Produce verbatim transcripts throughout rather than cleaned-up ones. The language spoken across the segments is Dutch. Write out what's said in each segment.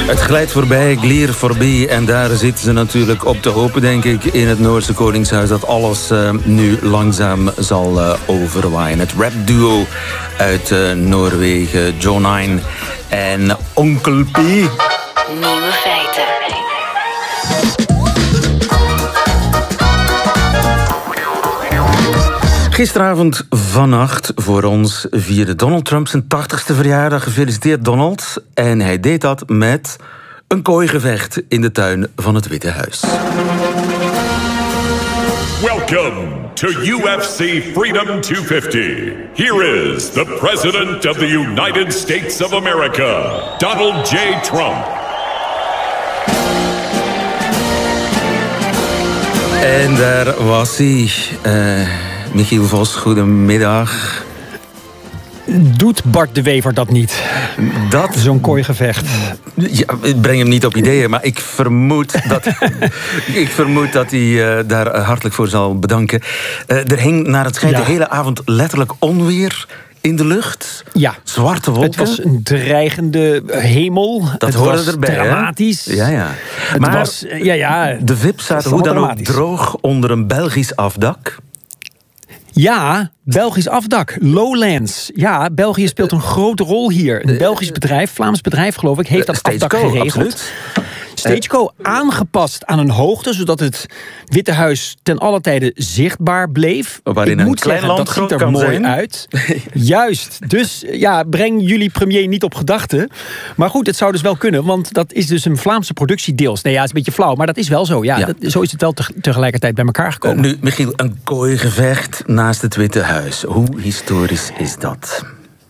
Het glijdt voorbij, glier voorbij. En daar zitten ze natuurlijk op te hopen, denk ik, in het Noordse Koningshuis, dat alles uh, nu langzaam zal uh, overwaaien. Het rapduo uit uh, Noorwegen, Joe Nine en Onkel P. Nieuwe feiten. Gisteravond vannacht voor ons vierde Donald Trump zijn tachtigste verjaardag. Gefeliciteerd, Donald. En hij deed dat met een kooigevecht in de tuin van het Witte Huis. Welcome to U F C Freedom two fifty. Here is the President of the United States of America, Donald J. Trump. En daar was hij. Uh, Michiel Vos, goedemiddag. Doet Bart de Wever dat niet? Dat... Zo'n kooigevecht. Ja, ik breng hem niet op ideeën, maar ik vermoed dat, ik vermood dat hij uh, daar hartelijk voor zal bedanken. Uh, er hing naar het schijnt ja. de hele avond letterlijk onweer in de lucht. Ja. Zwarte wolken. Het was een dreigende hemel. Dat het hoorde was erbij, dramatisch. Hè? Ja, ja. Het maar was, ja, ja, de V I P zaten hoe dan ook droog onder een Belgisch afdak. Ja, Belgisch afdak, Lowlands. Ja, België speelt een grote rol hier. Een Belgisch bedrijf, Vlaams bedrijf geloof ik, heeft dat afdak geregeld. Absoluut. Stageco aangepast aan een hoogte, zodat het Witte Huis ten alle tijde zichtbaar bleef. Waarin ik moet zeggen, dat ziet er mooi zijn. uit. Juist. Dus ja, breng jullie premier niet op gedachten. Maar goed, het zou dus wel kunnen, want dat is dus een Vlaamse productie deels. Nee, ja, het is een beetje flauw, maar dat is wel zo. Ja, ja. Dat, zo is het wel te, tegelijkertijd bij elkaar gekomen. Uh, nu, Michiel, een kooigevecht naast het Witte Huis. Hoe historisch is dat?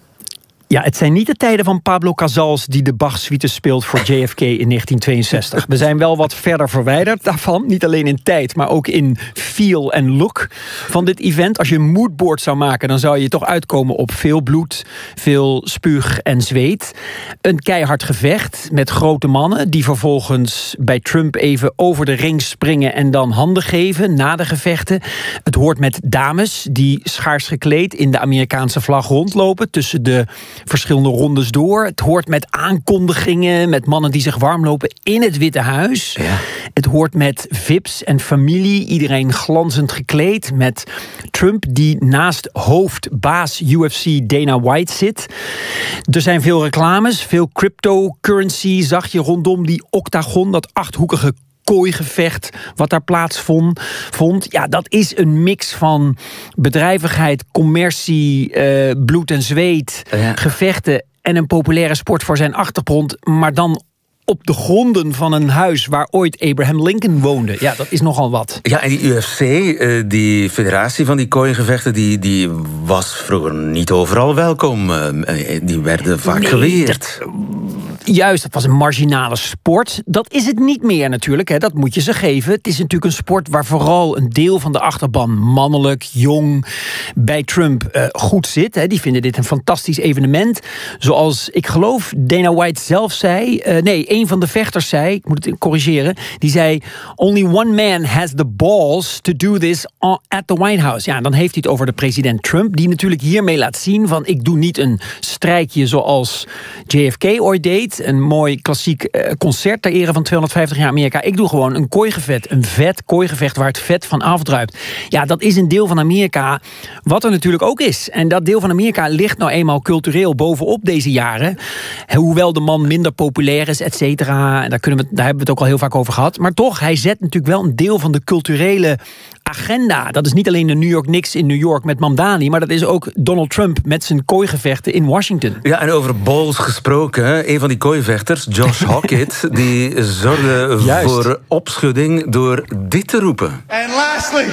Ja, het zijn niet de tijden van Pablo Casals die de Bach-suite speelt voor J F K in negentien tweeënzestig. We zijn wel wat verder verwijderd daarvan. Niet alleen in tijd, maar ook in feel en look van dit event. Als je een moodboard zou maken, dan zou je toch uitkomen op veel bloed, veel spuug en zweet. Een keihard gevecht met grote mannen die vervolgens bij Trump even over de ring springen en dan handen geven na de gevechten. Het hoort met dames die schaars gekleed in de Amerikaanse vlag rondlopen tussen de verschillende rondes door. Het hoort met aankondigingen, met mannen die zich warm lopen in het Witte Huis. Ja. Het hoort met V I P's en familie, iedereen glanzend gekleed. Met Trump die naast hoofdbaas U F C Dana White zit. Er zijn veel reclames, veel cryptocurrency zag je rondom die octagon, dat achthoekige kooigevecht wat daar plaatsvond. Vond. Ja, dat is een mix van bedrijvigheid, commercie, uh, bloed en zweet, ja. gevechten en een populaire sport voor zijn achtergrond, maar dan op de gronden van een huis waar ooit Abraham Lincoln woonde. Ja, dat is nogal wat. Ja, en die U F C, uh, die federatie van die kooigevechten, die, die was vroeger niet overal welkom. Uh, die werden vaak nee, geweerd. Dat, juist, dat was een marginale sport. Dat is het niet meer natuurlijk, hè. Dat moet je ze geven. Het is natuurlijk een sport waar vooral een deel van de achterban mannelijk, jong, bij Trump uh, goed zit. Hè. Die vinden dit een fantastisch evenement. Zoals, ik geloof, Dana White zelf zei, uh, nee, een van de vechters zei, ik moet het corrigeren, die zei, only one man has the balls to do this at the White House. Ja, dan heeft hij het over de president Trump, die natuurlijk hiermee laat zien van, ik doe niet een strijkje zoals J F K ooit deed, een mooi klassiek uh, concert ter ere van tweehonderdvijftig jaar Amerika. Ik doe gewoon een kooigevecht, een vet kooigevecht waar het vet van afdruipt. Ja, dat is een deel van Amerika wat er natuurlijk ook is. En dat deel van Amerika ligt nou eenmaal cultureel bovenop deze jaren. Hoewel de man minder populair is, et cetera. En daar, kunnen we, daar hebben we het ook al heel vaak over gehad. Maar toch, hij zet natuurlijk wel een deel van de culturele agenda. Dat is niet alleen de New York Knicks in New York met Mamdani, maar dat is ook Donald Trump met zijn kooigevechten in Washington. Ja, en over balls gesproken, een van die kooivechters, Josh Hockett, die zorgde Juist. voor opschudding door dit te roepen. And lastly,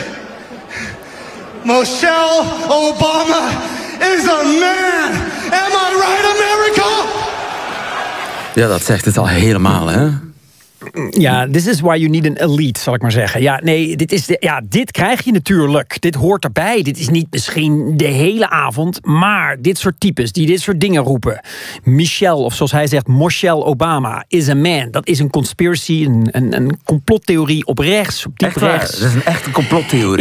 Michelle Obama is a man. Am I right, America? Ja, dat zegt het al helemaal, hè? Ja, this is why you need an elite, zal ik maar zeggen. Ja, nee, dit, is de, ja, dit krijg je natuurlijk. Dit hoort erbij. Dit is niet misschien de hele avond, maar dit soort types die dit soort dingen roepen. Michelle, of zoals hij zegt, Michelle Obama is a man. Dat is een conspiracy, een, een, een complottheorie op rechts, op diep echt waar? rechts. Dat is een echte complottheorie. Ja.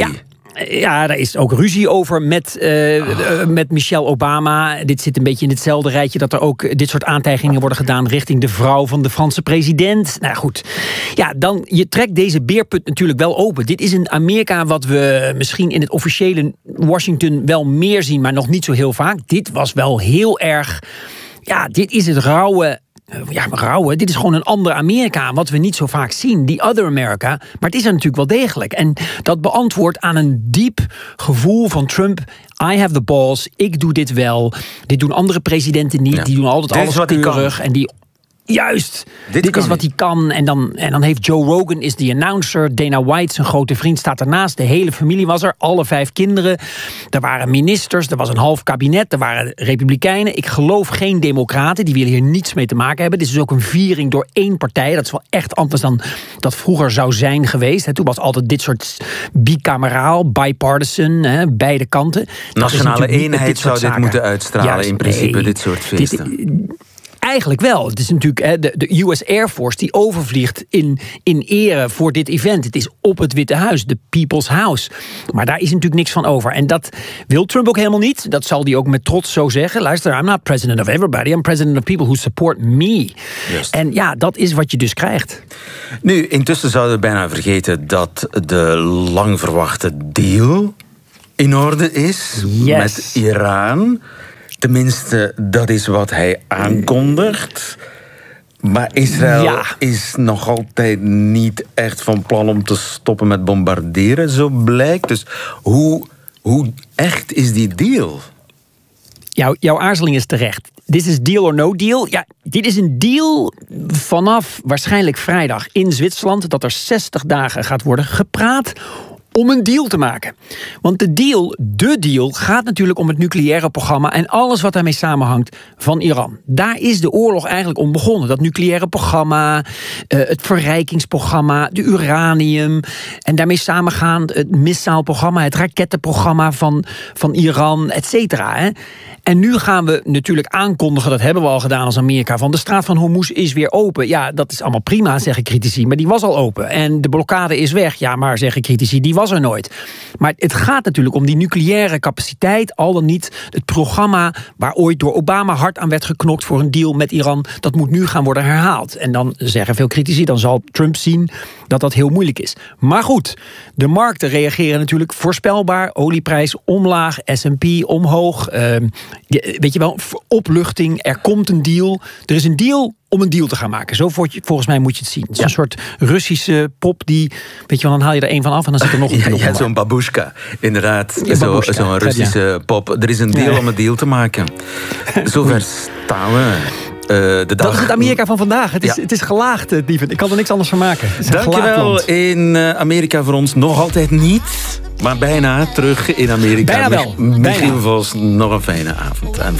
Ja, daar is ook ruzie over met, uh, oh. met Michelle Obama. Dit zit een beetje in hetzelfde rijtje dat er ook dit soort aantijgingen worden gedaan richting de vrouw van de Franse president. Nou goed, ja, dan je trekt deze beerput natuurlijk wel open. Dit is een Amerika wat we misschien in het officiële Washington wel meer zien, maar nog niet zo heel vaak. Dit was wel heel erg, ja, dit is het rauwe. Ja, maar rauwe, dit is gewoon een ander Amerika, wat we niet zo vaak zien. Die other America, maar het is er natuurlijk wel degelijk. En dat beantwoordt aan een diep gevoel van Trump. I have the balls, ik doe dit wel. Dit doen andere presidenten niet, ja. Die doen altijd dit alles keurig. En die Juist, dit, dit is wat hij kan. En dan, en dan heeft Joe Rogan, is die announcer. Dana White, zijn grote vriend, staat ernaast. De hele familie was er, alle vijf kinderen. Er waren ministers, er was een half kabinet. Er waren republikeinen. Ik geloof geen democraten, die willen hier niets mee te maken hebben. Dit is dus ook een viering door één partij. Dat is wel echt anders dan dat vroeger zou zijn geweest. Toen was altijd dit soort bicameraal, bipartisan, beide kanten. Nationale eenheid zou dit zaken. moeten uitstralen. Juist, in principe, nee, dit soort feesten. Dit, Eigenlijk wel. Het is natuurlijk hè, de, de U S Air Force die overvliegt in, in ere voor dit event. Het is op het Witte Huis, de People's House. Maar daar is natuurlijk niks van over. En dat wil Trump ook helemaal niet. Dat zal hij ook met trots zo zeggen. Luister, I'm not president of everybody. I'm president of people who support me. Just. En ja, dat is wat je dus krijgt. Nu, intussen zouden we bijna vergeten dat de lang verwachte deal in orde is yes. met Iran. Tenminste, dat is wat hij aankondigt. Maar Israël ja. is nog altijd niet echt van plan om te stoppen met bombarderen, zo blijkt. Dus hoe, hoe echt is die deal? Jouw, jouw aarzeling is terecht. Dit is deal or no deal. Ja, dit is een deal vanaf waarschijnlijk vrijdag in Zwitserland, dat er zestig dagen gaat worden gepraat om een deal te maken. Want de deal, de deal, gaat natuurlijk om het nucleaire programma en alles wat daarmee samenhangt van Iran. Daar is de oorlog eigenlijk om begonnen. Dat nucleaire programma, uh, het verrijkingsprogramma, de uranium en daarmee samengaand het missaalprogramma, het rakettenprogramma van, van Iran, et cetera. Hè. En nu gaan we natuurlijk aankondigen, dat hebben we al gedaan als Amerika, van de straat van Hormuz is weer open. Ja, dat is allemaal prima, zeggen critici, maar die was al open. En de blokkade is weg. Ja, maar zeggen critici, die was er nooit. Maar het gaat natuurlijk om die nucleaire capaciteit, al dan niet het programma waar ooit door Obama hard aan werd geknokt voor een deal met Iran, dat moet nu gaan worden herhaald. En dan zeggen veel critici, dan zal Trump zien dat dat heel moeilijk is. Maar goed, de markten reageren natuurlijk voorspelbaar. Olieprijs omlaag, S en P omhoog. Uh, weet je wel, opluchting, er komt een deal. Er is een deal om een deal te gaan maken. Zo volgens mij moet je het zien. Het is ja. een soort Russische pop die, weet je wel, dan haal je er één van af en dan zit er nog een ja, ja, zo'n babushka, inderdaad. Ja, zo, zo'n Russische ja. pop. Er is een deal ja. om een deal te maken. Zover staan we. Uh, de dag... Dat is het Amerika van vandaag. Het is, ja. het is gelaagd, Dieven. Ik kan er niks anders van maken. Dankjewel. In Amerika voor ons nog altijd niet, maar bijna terug in Amerika. Bijna wel. Michiel Vos, nog een fijne avond. En